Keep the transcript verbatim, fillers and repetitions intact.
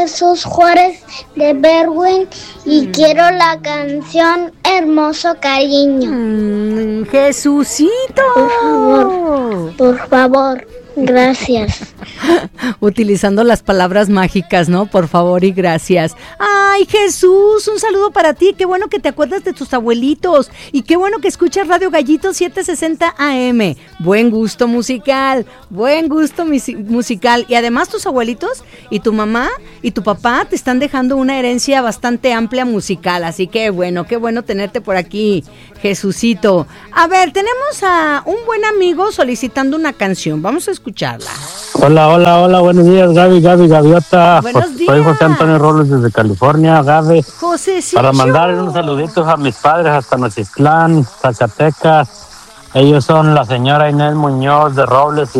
Jesús Juárez de Berwyn y mm. quiero la canción Hermoso Cariño. Mm, Jesucito. Por favor, por favor, gracias. Utilizando las palabras mágicas, ¿no? Por favor y gracias. Ay, Jesús, un saludo para ti. Qué bueno que te acuerdas de tus abuelitos y qué bueno que escuchas Radio Gallito setecientos sesenta A M. Buen gusto musical, buen gusto mis- musical. Y además tus abuelitos y tu mamá y tu papá te están dejando una herencia bastante amplia musical. Así que bueno, qué bueno tenerte por aquí, Jesucito. A ver, tenemos a un buen amigo solicitando una canción. Vamos a escucharla. Hola, hola, hola, buenos días, Gaby, Gaby, Gaviota. Buenos días. Soy José Antonio Robles desde California, Gaby. Josecito. Para mandar unos saluditos a mis padres hasta Nocitlán, Zacatecas. Ellos son la señora Inés Muñoz de Robles y